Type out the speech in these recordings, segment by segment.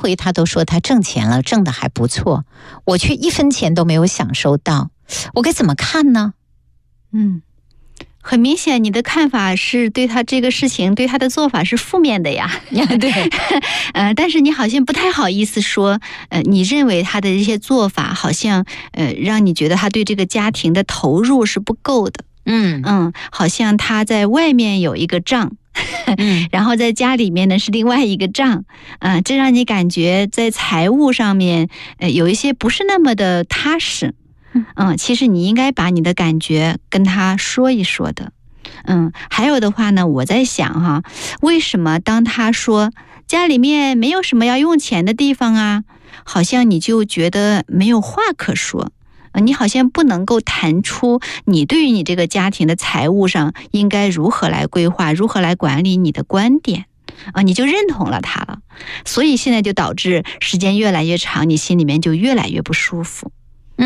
回他都说他挣钱了，挣得还不错，我却1分钱都没有享受到，我该怎么看呢？ 很明显你的看法是对他这个事情，对他的做法是负面的呀。 对， 但是你好像不太好意思说，你认为他的这些做法好像让你觉得他对这个家庭的投入是不够的。好像他在外面有一个账，然后在家里面呢是另外一个账，这让你感觉在财务上面有一些不是那么的踏实。其实你应该把你的感觉跟他说一说的。还有的话呢，我在想哈，为什么当他说家里面没有什么要用钱的地方啊，好像你就觉得没有话可说。你好像不能够谈出你对于你这个家庭的财务上应该如何来规划，如何来管理你的观点。你就认同了他了，所以现在就导致时间越来越长，你心里面就越来越不舒服。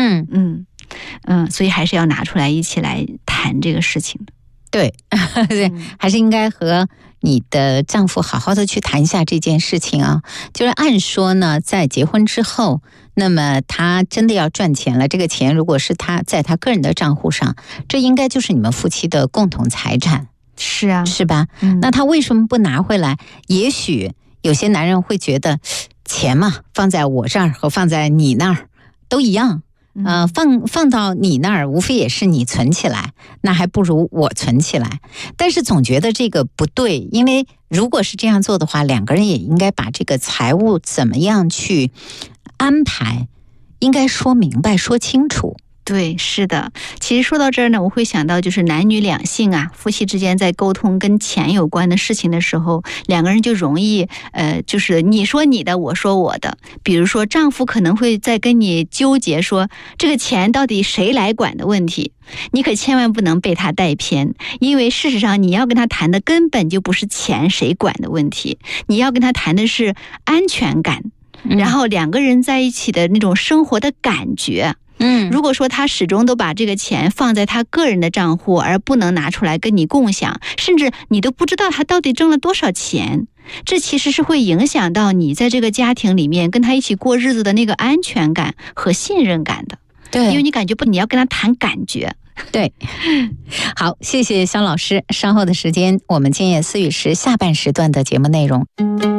所以还是要拿出来一起来谈这个事情的。 对，还是应该和你的丈夫好好的去谈一下这件事情啊。就是按说呢，在结婚之后，那么他真的要赚钱了，这个钱如果是他在他个人的账户上，这应该就是你们夫妻的共同财产。 是啊， 是吧？那他为什么不拿回来？也许有些男人会觉得，钱嘛，放在我这儿和放在你那儿都一样。放到你那儿，无非也是你存起来，那还不如我存起来。但是总觉得这个不对，因为如果是这样做的话，两个人也应该把这个财务怎么样去安排，应该说明白、说清楚。 对，是的。其实说到这儿呢，我会想到就是男女两性啊，夫妻之间在沟通跟钱有关的事情的时候，两个人就容易就是你说你的，我说我的。比如说丈夫可能会在跟你纠结说这个钱到底谁来管的问题，你可千万不能被他带偏，因为事实上你要跟他谈的根本就不是钱谁管的问题，你要跟他谈的是安全感，然后两个人在一起的那种生活的感觉。如果说他始终都把这个钱放在他个人的账户，而不能拿出来跟你共享，甚至你都不知道他到底挣了多少钱，这其实是会影响到你在这个家庭里面跟他一起过日子的那个安全感和信任感的。 对， 因为你感觉不，你要跟他谈感觉。 对，好，谢谢肖老师。稍后的时间，我们今夜思雨时下半时段的节目内容。